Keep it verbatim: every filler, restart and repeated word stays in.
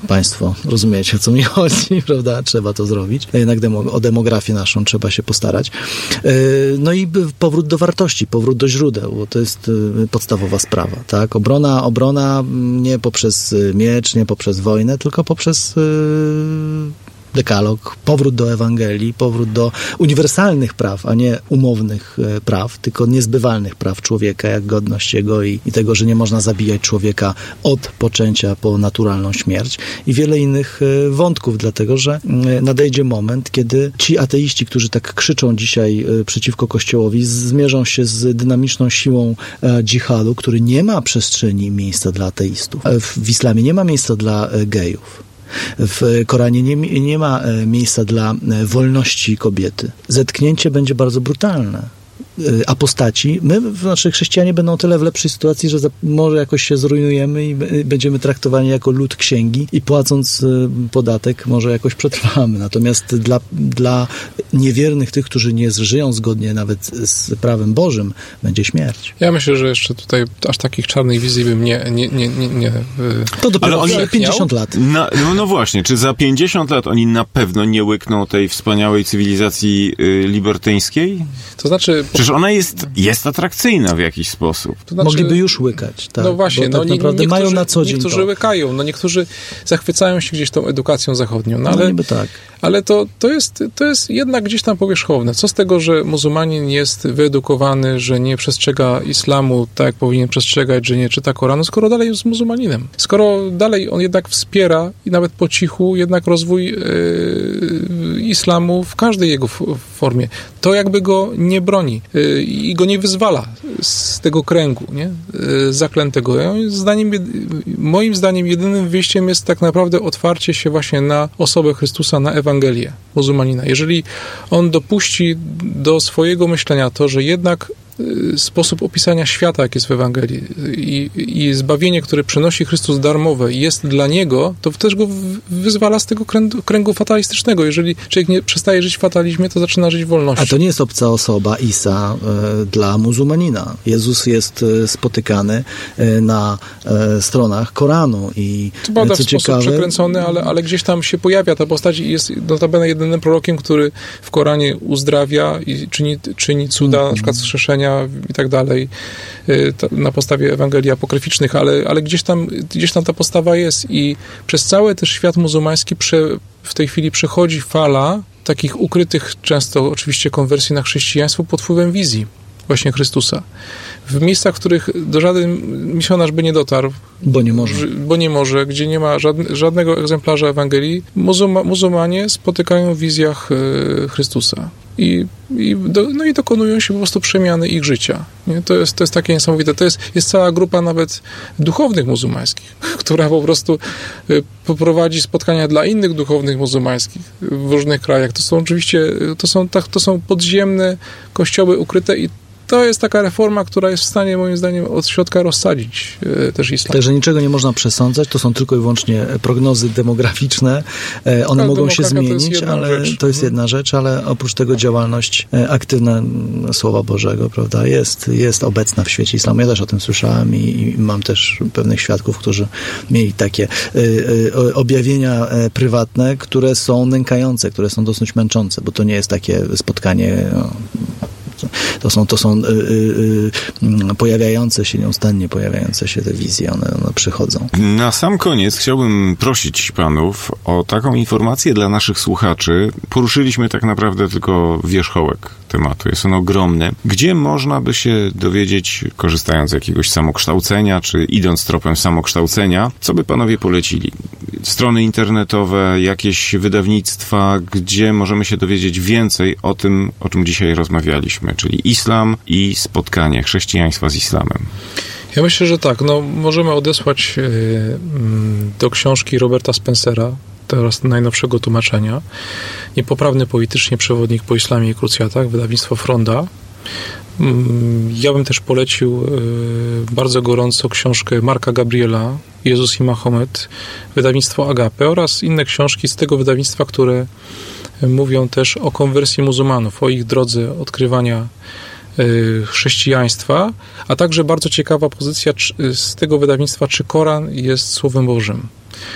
Państwo rozumiecie, o co mi chodzi, prawda? Trzeba to zrobić. Jednak demo, o demografię naszą trzeba się postarać. No i powrót do wartości, powrót do źródeł, bo to jest podstawowa sprawa, tak? Obrona, obrona nie poprzez miecz, nie poprzez wojnę, tylko poprzez dekalog, powrót do Ewangelii, powrót do uniwersalnych praw, a nie umownych praw, tylko niezbywalnych praw człowieka, jak godność jego i, i tego, że nie można zabijać człowieka od poczęcia po naturalną śmierć i wiele innych wątków, dlatego, że nadejdzie moment, kiedy ci ateiści, którzy tak krzyczą dzisiaj przeciwko Kościołowi, zmierzą się z dynamiczną siłą dżihadu, który nie ma przestrzeni miejsca dla ateistów. W islamie nie ma miejsca dla gejów. W Koranie nie, nie ma miejsca dla wolności kobiety. Zetknięcie będzie bardzo brutalne. Apostaci, my, znaczy chrześcijanie będą tyle w lepszej sytuacji, że za, może jakoś się zrujnujemy i będziemy traktowani jako lud księgi i płacąc podatek może jakoś przetrwamy. Natomiast dla, dla niewiernych, tych, którzy nie żyją zgodnie nawet z prawem Bożym, będzie śmierć. Ja myślę, że jeszcze tutaj aż takich czarnej wizji bym nie... nie, nie, nie, nie to dopiero ale oni, pięćdziesiąt lat. Na, no, no właśnie, czy za pięćdziesiąt lat oni na pewno nie łykną tej wspaniałej cywilizacji y, libertyńskiej? To znaczy... Przecież ona jest, jest atrakcyjna w jakiś sposób. To znaczy, mogliby już łykać. Tak, no właśnie, bo no, tak naprawdę niektórzy, mają na co dzień niektórzy to. łykają, no niektórzy zachwycają się gdzieś tą edukacją zachodnią. No, ale ale niby tak. ale to, to, jest, to jest jednak gdzieś tam powierzchowne. Co z tego, że muzułmanin jest wyedukowany, że nie przestrzega islamu tak, jak powinien przestrzegać, że nie czyta Koranu, skoro dalej jest muzułmaninem. Skoro dalej on jednak wspiera i nawet po cichu jednak rozwój yy, islamu w każdej jego f- formie. To jakby go nie broni yy, i go nie wyzwala z tego kręgu, nie? Yy, zaklętego. Zdaniem, moim zdaniem jedynym wyjściem jest tak naprawdę otwarcie się właśnie na osobę Chrystusa, na Ewangelię muzułmanina. Jeżeli on dopuści do swojego myślenia to, że jednak sposób opisania świata, jak jest w Ewangelii i, i zbawienie, które przynosi Chrystus darmowe jest dla niego, to też go wyzwala z tego kręgu, kręgu fatalistycznego. Jeżeli człowiek nie przestaje żyć w fatalizmie, to zaczyna żyć w wolności. A to nie jest obca osoba, Isa, y, dla muzułmanina. Jezus jest y, spotykany y, na y, stronach Koranu i to prawda, co w sposób ciekawe, przekręcony, ale, ale gdzieś tam się pojawia ta postać i jest notabene jedynym prorokiem, który w Koranie uzdrawia i czyni, czyni cuda, mm. na przykład wskrzeszenia i tak dalej, na podstawie Ewangelii apokryficznych, ale, ale gdzieś tam, gdzieś tam ta postawa jest i przez cały też świat muzułmański prze, w tej chwili przechodzi fala takich ukrytych często oczywiście konwersji na chrześcijaństwo pod wpływem wizji właśnie Chrystusa. W miejscach, w których do żaden misjonarz by nie dotarł, bo nie może, bo nie może gdzie nie ma żadne, żadnego egzemplarza Ewangelii, muzułma, muzułmanie spotykają w wizjach e, Chrystusa. I, i, do, no i dokonują się po prostu przemiany ich życia. Nie? To jest, to jest takie niesamowite. To jest, jest cała grupa nawet duchownych muzułmańskich, która po prostu y, poprowadzi spotkania dla innych duchownych muzułmańskich w różnych krajach. To są oczywiście, to są, tak, to są podziemne kościoły ukryte i to jest taka reforma, która jest w stanie, moim zdaniem, od środka rozsadzić e, też islam. Także niczego nie można przesądzać, to są tylko i wyłącznie prognozy demograficzne. E, one ale mogą się zmienić, to ale rzecz. to jest jedna rzecz, ale oprócz tego działalność e, aktywna Słowa Bożego, prawda, jest, jest obecna w świecie islamu. Ja też o tym słyszałem i, i mam też pewnych świadków, którzy mieli takie e, e, objawienia e, prywatne, które są nękające, które są dosyć męczące, bo to nie jest takie spotkanie... No, To są, to są y, y, y, pojawiające się, nieustannie pojawiające się te wizje, one, one przychodzą. Na sam koniec chciałbym prosić panów o taką informację dla naszych słuchaczy. Poruszyliśmy tak naprawdę tylko wierzchołek tematu, jest on ogromny. Gdzie można by się dowiedzieć, korzystając z jakiegoś samokształcenia, czy idąc tropem samokształcenia, co by panowie polecili? Strony internetowe, jakieś wydawnictwa, gdzie możemy się dowiedzieć więcej o tym, o czym dzisiaj rozmawialiśmy, czyli islam i spotkanie chrześcijaństwa z islamem. Ja myślę, że tak. No, możemy odesłać yy, do książki Roberta Spencera, teraz najnowszego tłumaczenia, Niepoprawny politycznie przewodnik po islamie i krucjatach, wydawnictwo Fronda. Ja bym też polecił bardzo gorąco książkę Marka Gabriela, Jezus i Mahomet, wydawnictwo Agape oraz inne książki z tego wydawnictwa, które mówią też o konwersji muzułmanów, o ich drodze odkrywania chrześcijaństwa, a także bardzo ciekawa pozycja z tego wydawnictwa, czy Koran jest Słowem Bożym.